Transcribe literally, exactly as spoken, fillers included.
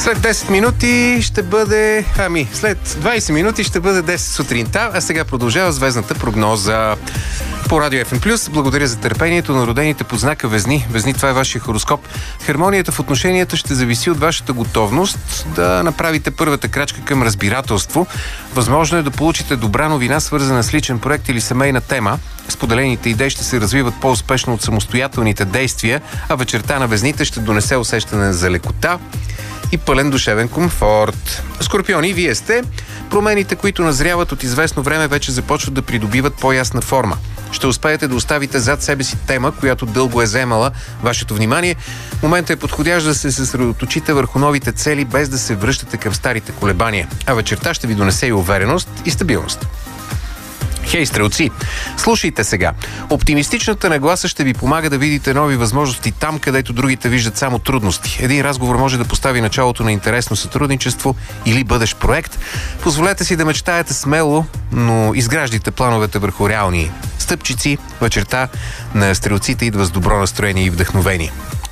След десет минути ще бъде... Ами, след двайсет минути ще бъде десет сутринта, а сега продължава звездната прогноза по Радио Еф Ем плюс. Благодаря за търпението на родените под знака Везни. Везни, това е вашия хороскоп. Хармонията в отношенията ще зависи от вашата готовност да направите първата крачка към разбирателство. Възможно е да получите добра новина, свързана с личен проект или семейна тема. Споделените идеи ще се развиват по-успешно от самостоятелните действия, а вечерта на Везните ще донесе усещане за лекота и пълен душевен комфорт. Скорпиони, вие сте. Промените, които назряват от известно време, вече започват да придобиват по-ясна форма. Ще успеете да оставите зад себе си тема, която дълго е заемала вашето внимание. Моментът е подходящ да се съсредоточите върху новите цели, без да се връщате към старите колебания. А вечерта ще ви донесе и увереност и стабилност. Хей, стрелци! Слушайте сега. Оптимистичната нагласа ще ви помага да видите нови възможности там, където другите виждат само трудности. Един разговор може да постави началото на интересно сътрудничество или бъдещ проект. Позволете си да мечтаете смело, но изграждайте плановете върху реални стъпчици. Вечерта на стрелците идва с добро настроение и вдъхновение.